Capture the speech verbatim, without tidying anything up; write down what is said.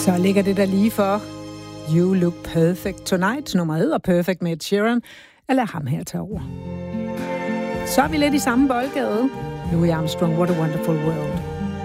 Så ligger det der lige for You Look Perfect Tonight. Nummeret hedder Perfect med Ed Sheeran. Jeg lader ham her tage over. Så er vi lidt i samme boldgade. Louis Armstrong, What a Wonderful World.